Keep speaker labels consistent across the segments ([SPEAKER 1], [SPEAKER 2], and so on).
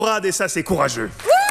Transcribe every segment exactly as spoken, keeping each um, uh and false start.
[SPEAKER 1] Conrad, et ça c'est courageux.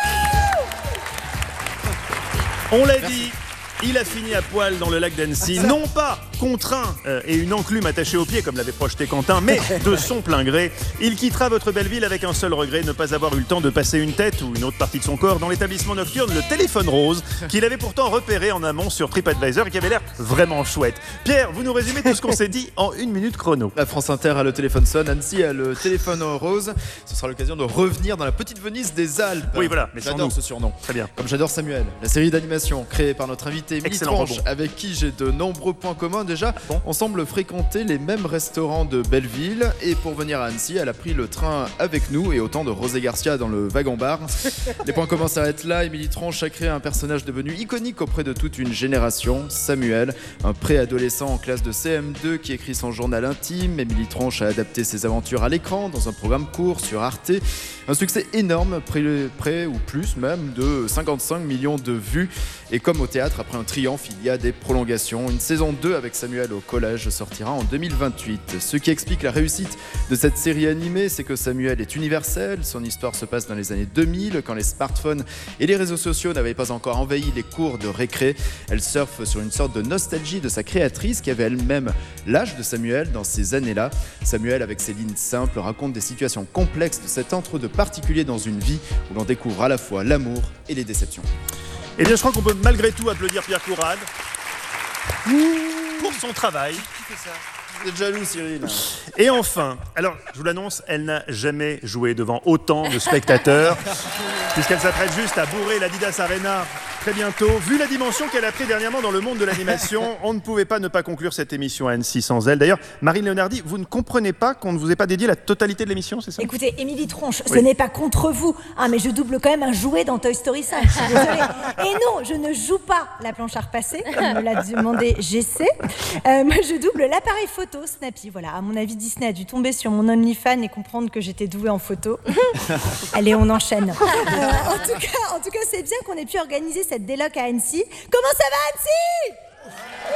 [SPEAKER 1] On l'a dit, il a fini à poil dans le lac d'Annecy, non pas contraint euh, et une enclume attachée aux pieds comme l'avait projeté Quentin, mais de son plein gré. Il quittera votre belle ville avec un seul regret, ne pas avoir eu le temps de passer une tête ou une autre partie de son corps dans l'établissement nocturne, le téléphone rose, qu'il avait pourtant repéré en amont sur TripAdvisor et qui avait l'air vraiment chouette. Pierre, vous nous résumez tout ce qu'on s'est dit en une minute chrono.
[SPEAKER 2] La France Inter a le téléphone sonne, Annecy a le téléphone rose. Ce sera l'occasion de revenir dans la petite Venise des Alpes.
[SPEAKER 1] Oui, voilà, mais
[SPEAKER 2] j'adore ce surnom.
[SPEAKER 1] Très bien.
[SPEAKER 2] Comme j'adore Samuel, la série d'animation créée par notre invité Émilie Tronche,
[SPEAKER 1] rebond.
[SPEAKER 2] avec qui j'ai de nombreux points communs déjà. Bon. On semble fréquenter les mêmes restaurants de Belleville et pour venir à Annecy, elle a pris le train avec nous et autant de Rosé Garcia dans le wagon-bar. Les points communs s'arrêtent là. Émilie Tronche a créé un personnage devenu iconique auprès de toute une génération, Samuel, un préadolescent en classe de C M deux qui écrit son journal intime. Émilie Tronche a adapté ses aventures à l'écran dans un programme court sur Arte. Un succès énorme, près, près ou plus même de cinquante-cinq millions de vues. Et comme au théâtre, après un triomphe, il y a des prolongations. Une saison deux avec Samuel au collège sortira en deux mille vingt-huit. Ce qui explique la réussite de cette série animée, c'est que Samuel est universel. Son histoire se passe dans les années deux mille, quand les smartphones et les réseaux sociaux n'avaient pas encore envahi les cours de récré. Elle surfe sur une sorte de nostalgie de sa créatrice qui avait elle-même l'âge de Samuel dans ces années-là. Samuel, avec ses lignes simples, raconte des situations complexes de cet entre-deux particulier dans une vie où l'on découvre à la fois l'amour et les déceptions.
[SPEAKER 1] Eh bien, je crois qu'on peut malgré tout applaudir Pierre Conrad pour son travail.
[SPEAKER 2] Vous êtes jaloux, Cyril.
[SPEAKER 1] Et enfin, alors je vous l'annonce, elle n'a jamais joué devant autant de spectateurs, puisqu'elle s'apprête juste à bourrer l'Adidas Arena très bientôt. Vu la dimension qu'elle a pris dernièrement dans le monde de l'animation, on ne pouvait pas ne pas conclure cette émission à Annecy sans elle. D'ailleurs, Marine Leonardi, vous ne comprenez pas qu'on ne vous ait pas dédié la totalité de l'émission, c'est ça ?
[SPEAKER 3] Écoutez, Émilie Tronche,
[SPEAKER 1] Oui.
[SPEAKER 3] ce n'est pas contre vous, hein, mais je double quand même un jouet dans Toy Story cinq, je suis désolée. Et non, je ne joue pas la planche à repasser, comme me l'a demandé G C. Euh, moi, je double l'appareil photo Snappy. Voilà, à mon avis, Disney a dû tomber sur mon OnlyFans et comprendre que j'étais douée en photo. Allez, on enchaîne. Euh, en tout cas, en tout cas, c'est bien qu'on ait pu organiser cette déloc à Annecy. Comment ça va, Annecy ?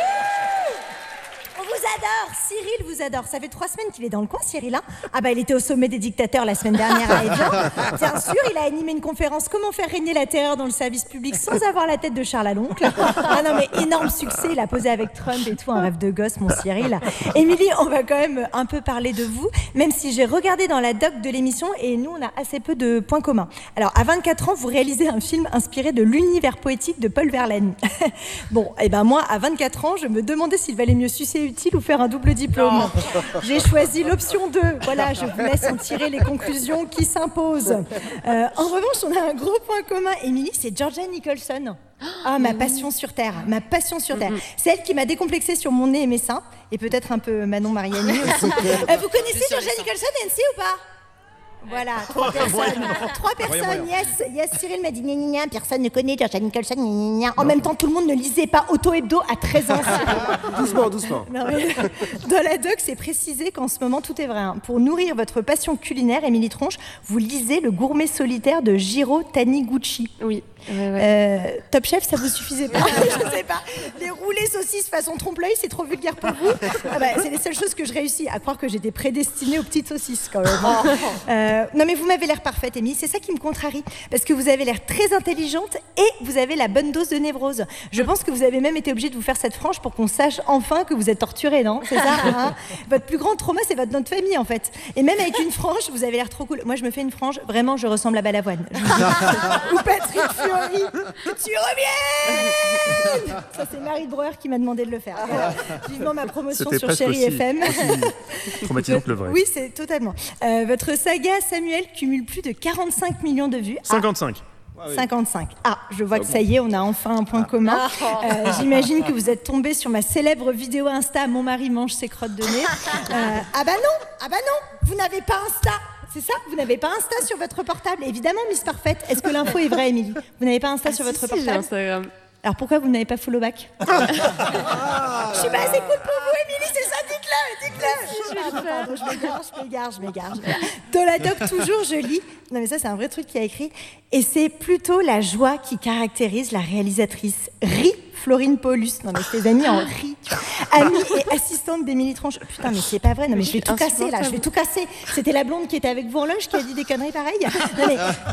[SPEAKER 3] On vous adore, Cyril vous adore. Ça fait trois semaines qu'il est dans le coin, Cyril. Hein ah bah il était au sommet des dictateurs la semaine dernière à Evian. Bien sûr, il a animé une conférence Comment faire régner la terreur dans le service public sans avoir la tête de Charles à l'oncle. Ah non mais énorme succès, il a posé avec Trump et tout, un rêve de gosse, mon Cyril. Émilie, on va quand même un peu parler de vous, même si j'ai regardé dans la doc de l'émission et nous on a assez peu de points communs. Alors à vingt-quatre ans, vous réalisez un film inspiré de l'univers poétique de Paul Verlaine. Bon, et ben moi à vingt-quatre ans, je me demandais s'il valait mieux sucer utile ou faire un double diplôme. J'ai choisi l'option deux. Voilà, je vous laisse en tirer les conclusions qui s'imposent. Euh, en revanche, on a un gros point commun. Émilie, c'est Georgia Nicholson. Ah, ma passion sur Terre, ma passion sur Terre. C'est elle qui m'a décomplexée sur mon nez et mes seins, et peut-être un peu Manon Mariani aussi. Euh, vous connaissez Georgia Nicholson, Nancy, ou pas ? Voilà, trois personnes. Trois personnes, yes, yes. Cyril m'a dit gna gna gna, personne ne connaît Georgia Nicholson, gna gna gna. En même temps, tout le monde ne lisait pas Auto Hebdo à treize ans.
[SPEAKER 4] Doucement, doucement.
[SPEAKER 3] Non, mais, dans la doc, c'est précisé qu'en ce moment, tout est vrai. Hein. Pour nourrir votre passion culinaire, Émilie Tronche, vous lisez Le Gourmet solitaire de Jiro Taniguchi.
[SPEAKER 5] Oui. Ouais, ouais.
[SPEAKER 3] Euh, Top Chef, ça vous suffisait pas? Je sais pas. Les roulés saucisses façon trompe-l'œil, c'est trop vulgaire pour vous? Ah bah, c'est les seules choses que je réussis à croire que j'étais prédestinée aux petites saucisses quand même. Euh, non mais vous m'avez l'air parfaite, Émilie. C'est ça qui me contrarie, parce que vous avez l'air très intelligente et vous avez la bonne dose de névrose. Je pense que vous avez même été obligée de vous faire cette frange pour qu'on sache enfin que vous êtes torturée, non? C'est ça, hein? Votre plus grand trauma, c'est votre nom de famille en fait. Et même avec une frange, vous avez l'air trop cool. Moi, je me fais une frange, vraiment, je ressemble à Balavoine. Ou Patrick Fiori. Tu reviens. Ça, c'est Marie Breuer qui m'a demandé de le faire. Voilà. Vivement ma promotion
[SPEAKER 1] C'était
[SPEAKER 3] sur Chéri F M.
[SPEAKER 1] Traumatisant que le vrai.
[SPEAKER 3] Oui, c'est totalement. Euh, votre saga Samuel cumule plus de quarante-cinq millions de vues.
[SPEAKER 1] cinquante-cinq.
[SPEAKER 3] Ah, cinquantac. Ah, je vois que ça y est, on a enfin un point commun. Euh, J'imagine que vous êtes tombé sur ma célèbre vidéo Insta « Mon mari mange ses crottes de nez ». Euh, ah bah non, ah bah non, vous n'avez pas Insta. C'est ça? Vous n'avez pas Insta sur votre portable? Évidemment, Miss Parfaite. Est-ce que l'info est vraie, Émilie? Vous n'avez pas Insta
[SPEAKER 5] Ah,
[SPEAKER 3] sur
[SPEAKER 5] si,
[SPEAKER 3] votre
[SPEAKER 5] si,
[SPEAKER 3] portable?
[SPEAKER 5] j'ai Instagram.
[SPEAKER 3] Alors pourquoi vous n'avez pas follow back? Je suis pas assez cool pour vous, Émilie, c'est ça? Dites-le, dites-le. Pardon, pardon, je m'égare, je m'égare, je m'égare. Dans la doc, toujours, je lis. Non mais ça, c'est un vrai truc qu'il a écrit. Et c'est plutôt la joie qui caractérise la réalisatrice. Rit Florine Paulus. Non, mais ses amis en rient. Tu vois. Amie et assistante d'Émilie Tronche. Putain, mais c'est pas vrai. Non, mais je vais tout casser là. Je vais tout casser. C'était la blonde qui était avec vous en loge qui a dit des conneries pareilles. Non, mais